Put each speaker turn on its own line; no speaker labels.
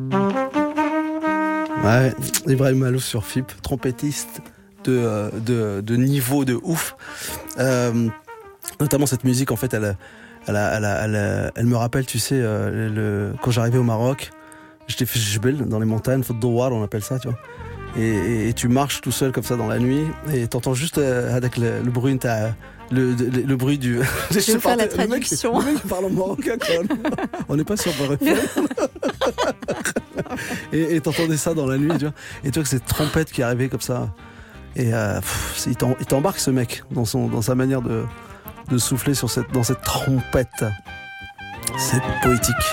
Ouais, Ibrahim Malouf sur FIP, trompettiste de niveau de ouf. Notamment cette musique, en fait, elle me rappelle, tu sais, quand j'arrivais au Maroc, j'étais fait Jbel dans les montagnes, faute d'Ouar, on appelle ça, tu vois. Et tu marches tout seul comme ça dans la nuit et t'entends juste avec le bruit le bruit du.
Je vais faire la traduction.
Le mec parle en marocain quand même. On n'est pas sur Beurre et t'entendais ça dans la nuit, tu vois. Et tu vois que cette trompette qui arrivait comme ça. Et il t'embarque ce mec dans sa manière de souffler dans cette trompette. C'est poétique.